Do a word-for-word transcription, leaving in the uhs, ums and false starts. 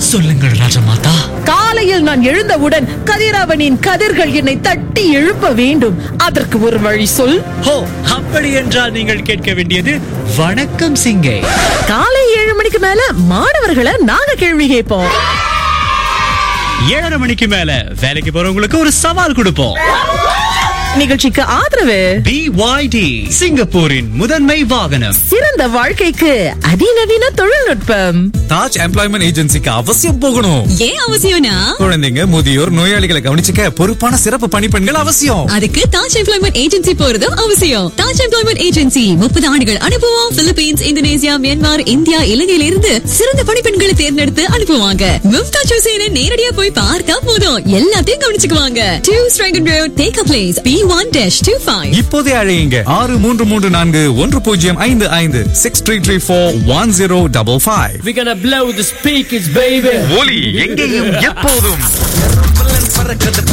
சொல்லுங்கள் ராஜமாதா. காலையில் நான் எழுந்தவுடன் கதிரவனின் கதிர்கள் என்னை தட்டி எழுப்ப வேண்டும். அதற்கு ஒரு வழி சொல். ஹோ, அப்படி என்றால் நீங்கள் கேட்க வேண்டியது வணக்கம் சிங்கே. காலை ஏழு மணிக்கு மேல மாணவர்களை நாங்க கேள்வி கேட்போம். ஏழரை மணிக்கு மேல வேலைக்கு போறவங்களுக்கு ஒரு சவால் கொடுப்போம். நிகழ்ச்சிக்கு ஆதரவு பி ஒய் டி, சிங்கப்பூரின் முதன்மை வாகனம். சிறந்த வாழ்க்கைக்கு அதிநவீன தொழில்நுட்பம். தாஜ் எம்ப்ளாய்மெண்ட் ஏஜென்சிக்கு அவசியம் போகணும். ஏன் அவசியம்னா, குழந்தைங்க, முதியோர், நோயாளிகளை கவனிச்சுக்க பொறுப்பான சிறப்பு பணிப்பெண்கள் அவசியம். அதுக்கு தாஜ் எம்ப்ளாய்மெண்ட் ஏஜென்சி போறதும் அவசியம். தாஜ் எம்ப்ளாய்மெண்ட் ஏஜென்சி முப்பது ஆண்டுகள் அனுபவம். பிலிப்பீன்ஸ், இந்தோனேசியா, மியான்மர், இந்தியா, இலங்கையில இருந்து சிறந்த பணிப்பெண்களை தேர்ந்தெடுத்து அனுப்புவாங்க. மும்தாஜ் ஹுசேனை நேரடியா போய் பார்த்தா போதும், எல்லாத்தையும் கவனிச்சுக்குவாங்க. Two ஸ்ட்ரைகன் road, take a place, B one dash two five. இப்போதே அழையுங்க ஆறு மூன்று மூன்று நான்கு ஒன்று பூஜ்ஜியம் ஐந்து ஐந்து six three three four one zero double five. We're gonna blow the speakers, baby. ஒலி எங்கேயும் எப்போதும்.